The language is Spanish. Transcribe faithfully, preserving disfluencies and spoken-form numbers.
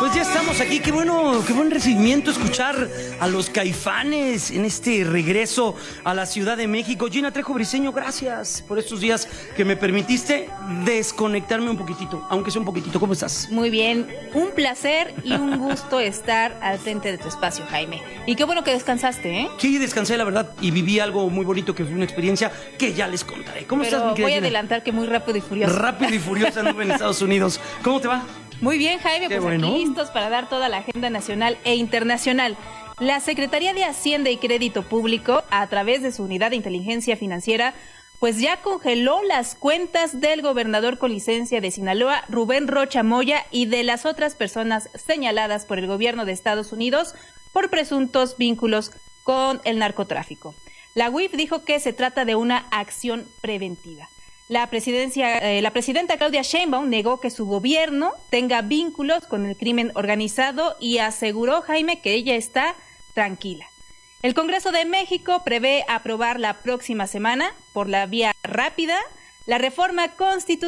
Pues ya estamos aquí, qué bueno, qué buen recibimiento escuchar a los Caifanes en este regreso a la Ciudad de México. Gina Trejo Briseño, gracias por estos días que me permitiste desconectarme un poquitito, aunque sea un poquitito. ¿Cómo estás? Muy bien, un placer y un gusto estar al frente de tu espacio, Jaime. Y qué bueno que descansaste, ¿eh? Sí, descansé, la verdad, y viví algo muy bonito que fue una experiencia que ya les contaré. ¿Cómo Pero estás, mi querida voy a Gina? adelantar que muy rápido y furioso. Rápido y furioso anduve en Estados Unidos. ¿Cómo te va? Muy bien, Jaime, Qué pues bueno. aquí listos para dar toda la agenda nacional e internacional. La Secretaría de Hacienda y Crédito Público, a través de su unidad de inteligencia financiera, pues ya congeló las cuentas del gobernador con licencia de Sinaloa, Rubén Rocha Moya, y de las otras personas señaladas por el gobierno de Estados Unidos por presuntos vínculos con el narcotráfico. La U I F dijo que se trata de una acción preventiva. La presidencia, eh, la presidenta Claudia Sheinbaum negó que su gobierno tenga vínculos con el crimen organizado y aseguró, Jaime, que ella está tranquila. El Congreso de México prevé aprobar la próxima semana, por la vía rápida, la reforma constitucional